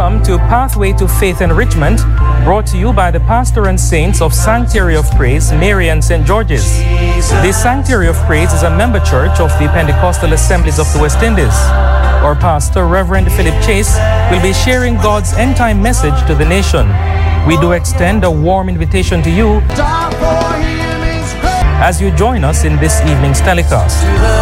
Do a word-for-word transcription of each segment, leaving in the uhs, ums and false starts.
Welcome to Pathway to Faith Enrichment, brought to you by the pastor and saints of Sanctuary of Praise, Marian Saint George's. The Sanctuary of Praise is a member church of the Pentecostal Assemblies of the West Indies. Our pastor, Reverend Philip Chase, will be sharing God's end-time message to the nation. We do extend a warm invitation to you as you join us in this evening's telecast.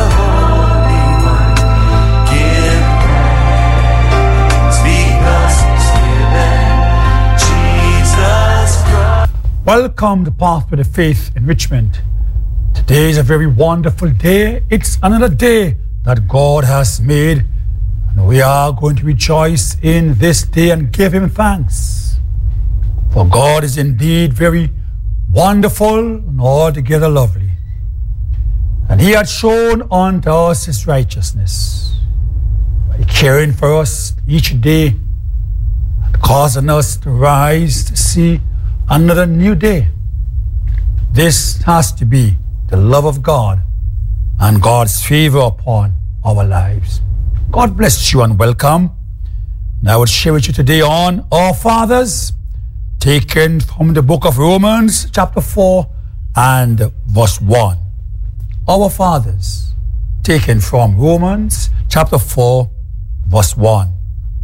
Welcome to Pathway to Faith Enrichment. Today is a very wonderful day. It's another day that God has made, and we are going to rejoice in this day and give Him thanks. For God is indeed very wonderful and altogether lovely. And He had shown unto us His righteousness by caring for us each day and causing us to rise to see another new day. This has to be the love of God and God's favor upon our lives. God bless you and welcome. Now I will share with you today on Our Fathers, taken from the book of Romans, chapter four and verse one. Our Fathers, taken from Romans, chapter four, verse one.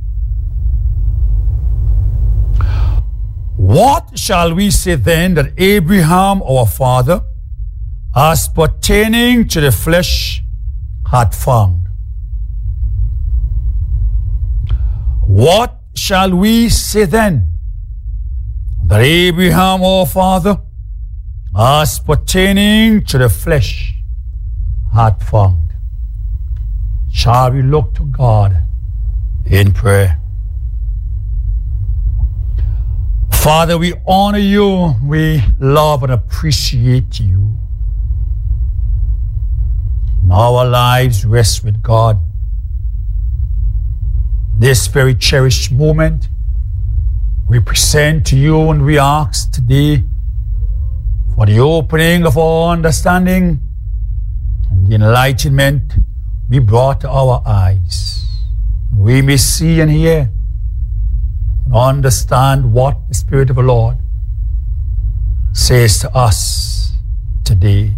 What shall we say then that Abraham our father, as pertaining to the flesh, had found? What shall we say then that Abraham our father, as pertaining to the flesh, had found? Shall we look to God in prayer? Father, we honor you, we love and appreciate you. And our lives rest with God. This very cherished moment we present to you, and we ask today for the opening of our understanding and the enlightenment be brought to our eyes. We may see and hear and understand what the Spirit of the Lord says to us today.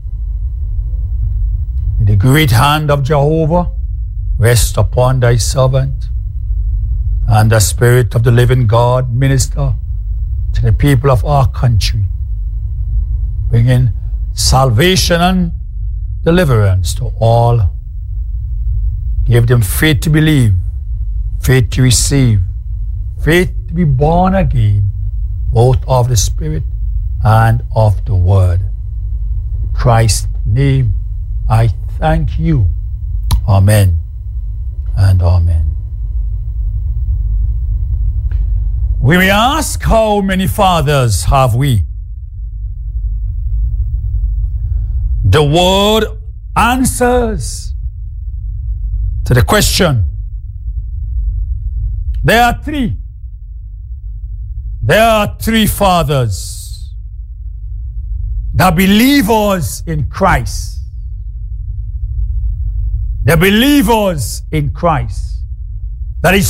May the great hand of Jehovah rest upon thy servant, and the Spirit of the living God minister to the people of our country, bringing salvation and deliverance to all. Give them faith to believe, faith to receive, faith to be born again, both of the Spirit and of the Word. In Christ's name, I thank you. Amen and amen. We may ask, how many fathers have we? The Word answers to the question. There are three. There are three fathers. The believers in Christ. The believers in Christ. That is